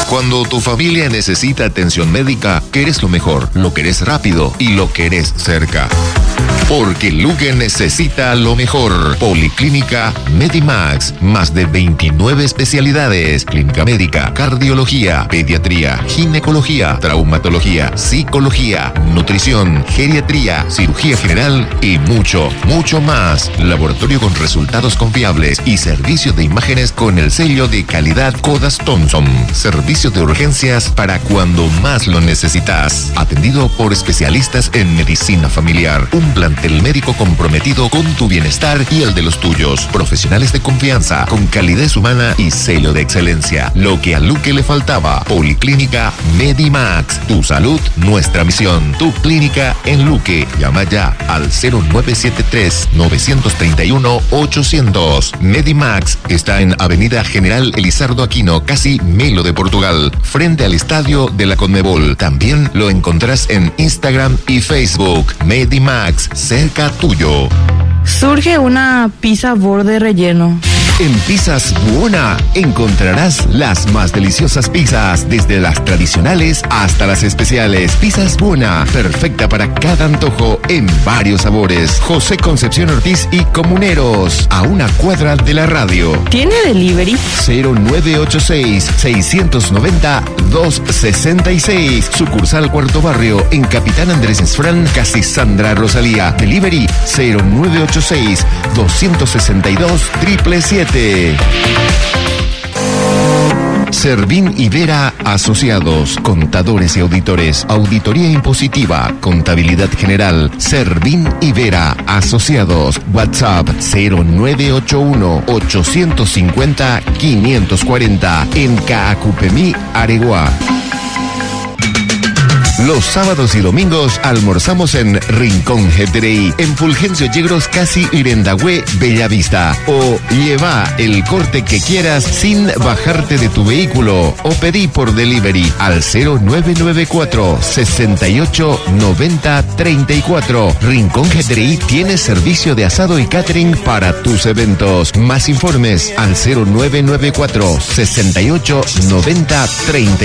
Cuando tu familia necesita atención médica, querés lo mejor, lo querés rápido y lo querés cerca. Porque Luque necesita lo mejor. Policlínica Medimax. Más de 29 especialidades. Clínica médica, cardiología, pediatría, ginecología, traumatología, psicología, nutrición, geriatría, cirugía general y mucho, mucho más. Laboratorio con resultados confiables y servicio de imágenes con el sello de calidad Kodas Thompson. Servicio de urgencias para cuando más lo necesitas. Atendido por especialistas en medicina familiar. Un plantel médico comprometido con tu bienestar y el de los tuyos. Profesionales de confianza, con calidez humana y sello de excelencia. Lo que a Luque le faltaba. Policlínica Medimax. Tu salud, nuestra misión. Tu clínica en Luque. Llama ya al 0973-931-800. Medimax está en Avenida General Elizardo Aquino, casi Melo de Portugal, frente al estadio de la Conmebol. También lo encontrás en Instagram y Facebook. Medimax, cerca tuyo. Surge una pizza borde relleno. En Pizzas Buona encontrarás las más deliciosas pizzas, desde las tradicionales hasta las especiales. Pizzas Buona, perfecta para cada antojo en varios sabores. José Concepción Ortiz y Comuneros, a una cuadra de la radio. ¿Tiene delivery? 0986-690-266. Sucursal Cuarto Barrio, en Capitán Andrés Esfrán, casi Sandra Rosalía. Delivery 0986-262-777. Servín Ibera Asociados, contadores y auditores, auditoría impositiva, contabilidad general. Servín Ibera Asociados, WhatsApp 0981-850-540, en Caacupemí, Areguá. Los sábados y domingos almorzamos en Rincón Heterei, en Fulgencio Yegros, casi Irendahue, Bellavista. O lleva el corte que quieras sin bajarte de tu vehículo, o pedí por delivery al 0994-689034. Rincón Heterei tiene servicio de asado y catering para tus eventos. Más informes al 0994-689034.